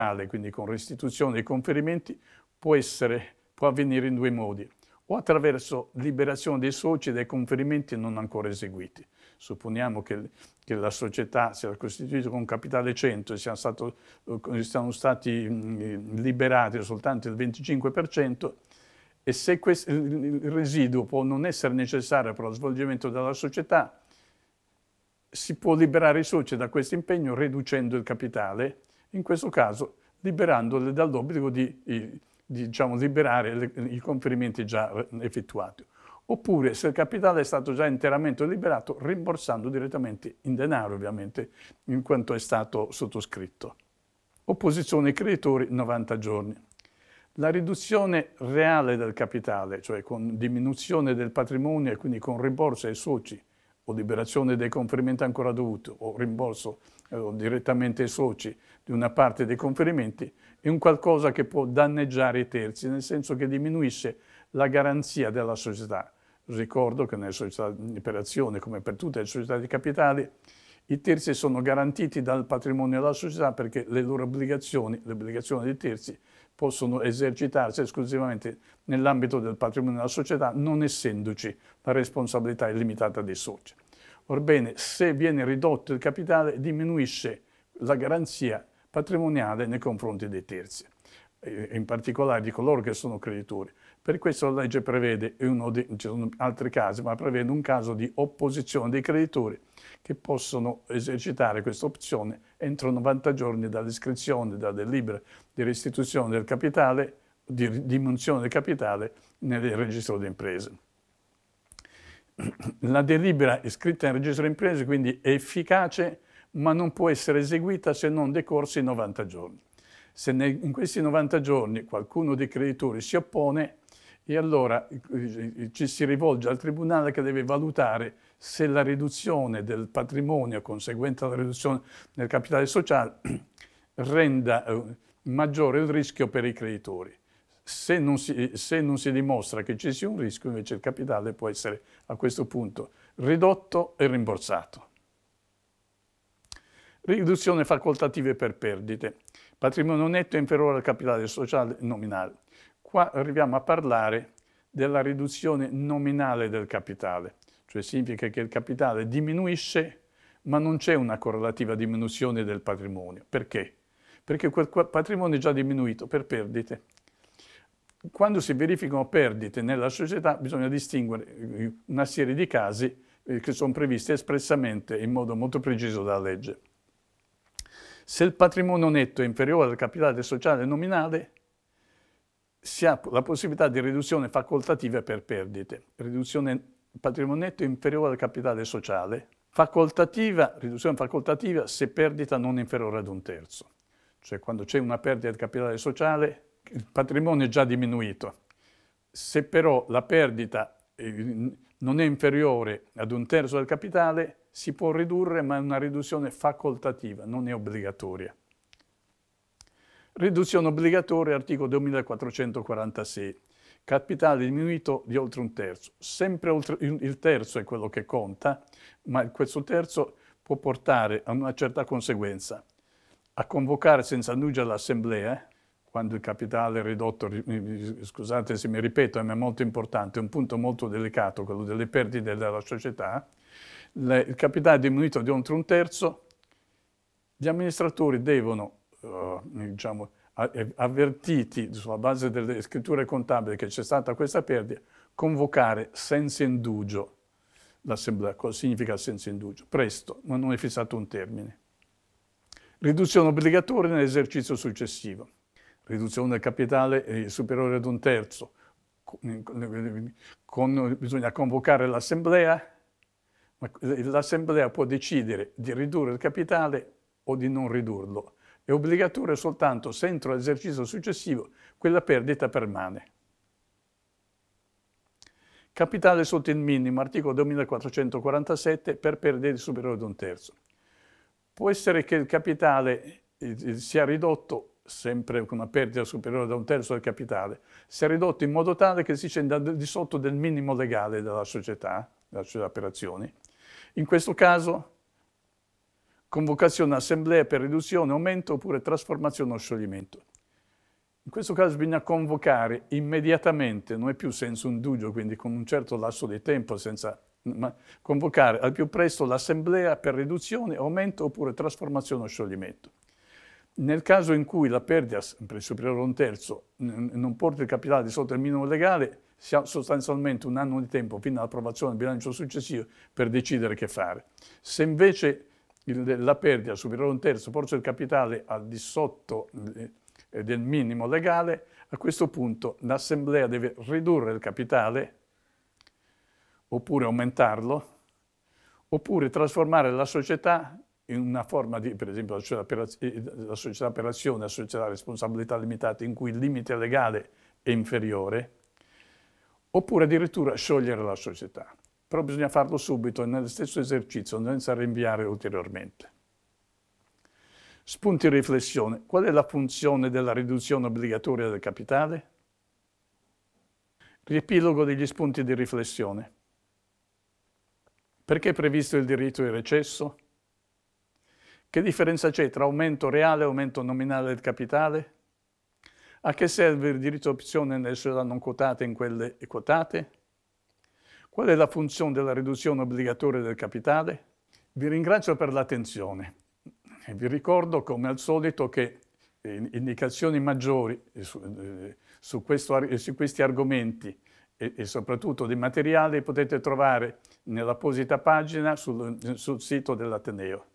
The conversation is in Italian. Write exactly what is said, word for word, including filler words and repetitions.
quindi con restituzione dei conferimenti, può, essere, può avvenire in due modi, o attraverso liberazione dei soci dai conferimenti non ancora eseguiti. Supponiamo che, che la società sia costituita con capitale cento e siano, stato, siano stati liberati soltanto il venticinque per cento, e se questo, il residuo può non essere necessario per lo svolgimento della società, si può liberare i soci da questo impegno riducendo il capitale, in questo caso liberandoli dall'obbligo di, di diciamo, liberare le, i conferimenti già effettuati. Oppure, se il capitale è stato già interamente liberato, rimborsando direttamente in denaro, ovviamente, in quanto è stato sottoscritto. Opposizione ai creditori, novanta giorni. La riduzione reale del capitale, cioè con diminuzione del patrimonio e quindi con rimborso ai soci, o liberazione dei conferimenti ancora dovuti, o rimborso eh, direttamente ai soci di una parte dei conferimenti, è un qualcosa che può danneggiare i terzi, nel senso che diminuisce la garanzia della società. Ricordo che nelle società di per azione, come per tutte le società di capitali, i terzi sono garantiti dal patrimonio della società perché le loro obbligazioni, le obbligazioni dei terzi, possono esercitarsi esclusivamente nell'ambito del patrimonio della società, non essendoci la responsabilità illimitata dei soci. Orbene, se viene ridotto il capitale, diminuisce la garanzia patrimoniale nei confronti dei terzi, in particolare di coloro che sono creditori. Per questo la legge prevede, uno di, ci sono altri casi, ma prevede un caso di opposizione dei creditori che possono esercitare questa opzione entro novanta giorni dall'iscrizione, dalla delibera di restituzione del capitale, di diminuzione del capitale nel registro di imprese. La delibera iscritta nel registro di imprese quindi è efficace, ma non può essere eseguita se non decorsi novanta giorni. Se in questi novanta giorni qualcuno dei creditori si oppone, e allora ci si rivolge al tribunale che deve valutare se la riduzione del patrimonio conseguente alla riduzione del capitale sociale renda maggiore il rischio per i creditori. Se non, si, se non si dimostra che ci sia un rischio, invece il capitale può essere a questo punto ridotto e rimborsato. Riduzione facoltative per perdite. Patrimonio netto inferiore al capitale sociale nominale. Qua arriviamo a parlare della riduzione nominale del capitale, cioè significa che il capitale diminuisce, ma non c'è una correlativa diminuzione del patrimonio. Perché? Perché quel patrimonio è già diminuito per perdite. Quando si verificano perdite nella società bisogna distinguere una serie di casi che sono previsti espressamente in modo molto preciso dalla legge. Se il patrimonio netto è inferiore al capitale sociale nominale, si ha la possibilità di riduzione facoltativa per perdite. Riduzione patrimonio netto inferiore al capitale sociale. Facoltativa, riduzione facoltativa se perdita non inferiore ad un terzo. Cioè quando c'è una perdita del capitale sociale, il patrimonio è già diminuito. Se però la perdita non è inferiore ad un terzo del capitale, si può ridurre, ma è una riduzione facoltativa, non è obbligatoria. Riduzione obbligatoria, articolo duemilaquattrocentoquarantasei. Capitale diminuito di oltre un terzo. Sempre oltre, il terzo è quello che conta, ma questo terzo può portare a una certa conseguenza. A convocare senza annuncio l'assemblea, quando il capitale è ridotto, scusate se mi ripeto, ma è molto importante, è un punto molto delicato, quello delle perdite della società, il capitale è diminuito di oltre un terzo, gli amministratori devono, uh, diciamo, avvertiti sulla base delle scritture contabili che c'è stata questa perdita, convocare senza indugio l'assemblea. Cosa significa senza indugio? Presto, ma non è fissato un termine. Riduzione obbligatoria nell'esercizio successivo. Riduzione del capitale superiore ad un terzo. Con, con, bisogna convocare l'assemblea, ma l'assemblea può decidere di ridurre il capitale o di non ridurlo. È obbligatorio soltanto se entro l'esercizio successivo quella perdita permane. Capitale sotto il minimo, articolo duemilaquattrocentoquarantasette, per perdite superiori ad un terzo. Può essere che il capitale sia ridotto, sempre con una perdita superiore ad un terzo del capitale, sia ridotto in modo tale che si scenda di sotto del minimo legale della società, della società per azioni. In questo caso convocazione assemblea per riduzione, aumento oppure trasformazione o scioglimento. In questo caso bisogna convocare immediatamente, non è più senza indugio, quindi con un certo lasso di tempo, senza, ma convocare al più presto l'assemblea per riduzione, aumento oppure trasformazione o scioglimento. Nel caso in cui la perdita, sempre superiore a un terzo, non porta il capitale di sotto il minimo legale, si ha sostanzialmente un anno di tempo fino all'approvazione del bilancio successivo per decidere che fare. Se invece il, la perdita superiore a un terzo porta il capitale al di sotto eh, del minimo legale, a questo punto l'assemblea deve ridurre il capitale oppure aumentarlo, oppure trasformare la società in una forma di, per esempio, la società per azione, la società a responsabilità limitata, in cui il limite legale è inferiore, oppure addirittura sciogliere la società. Però bisogna farlo subito, nello stesso esercizio, senza rinviare ulteriormente. Spunti di riflessione. Qual è la funzione della riduzione obbligatoria del capitale? Riepilogo degli spunti di riflessione. Perché è previsto il diritto di recesso? Che differenza c'è tra aumento reale e aumento nominale del capitale? A che serve il diritto di opzione nelle società non quotate e in quelle quotate? Qual è la funzione della riduzione obbligatoria del capitale? Vi ringrazio per l'attenzione e vi ricordo, come al solito, che indicazioni maggiori su, su, questo, su questi argomenti e, e soprattutto di materiali potete trovare nell'apposita pagina sul, sul sito dell'Ateneo.